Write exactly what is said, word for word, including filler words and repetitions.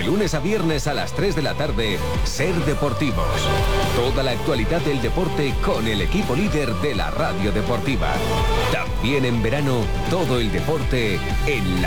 De lunes a viernes a las tres de la tarde, Ser Deportivos. Toda la actualidad del deporte con el equipo líder de la radio deportiva. También en verano, todo el deporte en la